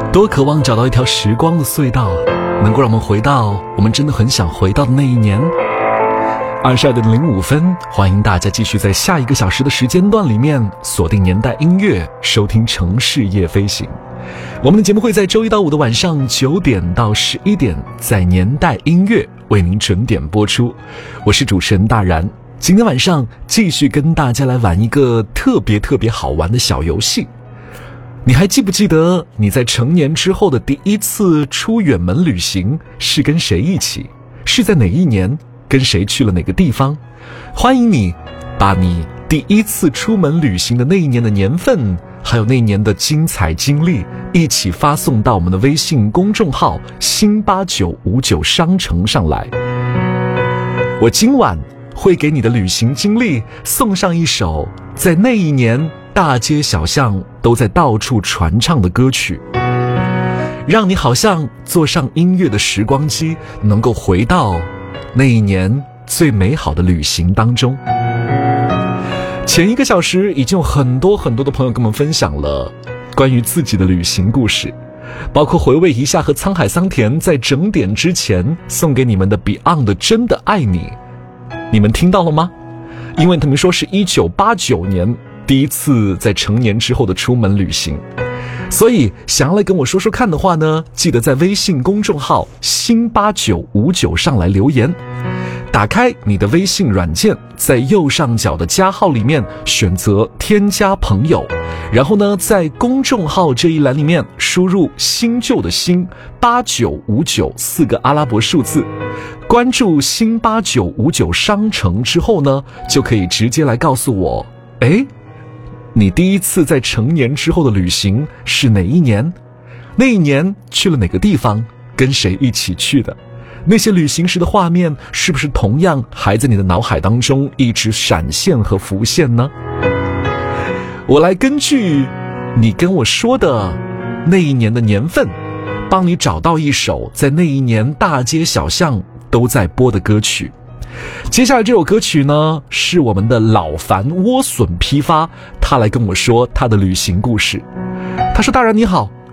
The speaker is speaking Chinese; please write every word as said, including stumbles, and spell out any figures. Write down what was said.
多渴望找到一条时光的隧道，能够让我们回到我们真的很想回到的那一年。二十二点零五分，欢迎大家继续在下一个小时的时间段里面锁定年代音乐，收听城市夜飞行。我们的节目会在周一到五的晚上九点到十一点，在年代音乐为您准点播出。我是主持人大然，今天晚上继续跟大家来玩一个特别特别好玩的小游戏。你还记不记得你在成年之后的第一次出远门旅行是跟谁一起？是在哪一年？跟谁去了哪个地方？欢迎你把你第一次出门旅行的那一年的年份，还有那一年的精彩经历，一起发送到我们的微信公众号新八九五九商城上来。我今晚会给你的旅行经历送上一首在那一年大街小巷都在到处传唱的歌曲，让你好像坐上音乐的时光机，能够回到那一年最美好的旅行当中。前一个小时已经有很多很多的朋友跟我们分享了关于自己的旅行故事，包括回味一下和沧海桑田在整点之前送给你们的 Beyond 的真的爱你，你们听到了吗？因为他们说是一九八九年第一次在成年之后的出门旅行，所以想要来跟我说说看的话呢，记得在微信公众号新八九五九上来留言。打开你的微信软件，在右上角的加号里面选择添加朋友，然后呢在公众号这一栏里面输入新旧的新八九五九四个阿拉伯数字，关注新八九五九商城之后呢，就可以直接来告诉我，诶你第一次在成年之后的旅行是哪一年？那一年去了哪个地方？跟谁一起去的？那些旅行时的画面是不是同样还在你的脑海当中一直闪现和浮现呢？我来根据你跟我说的那一年的年份，帮你找到一首在那一年大街小巷都在播的歌曲。接下来这首歌曲呢，是我们的老樊莴笋批发，他来跟我说他的旅行故事。他说：大然你好，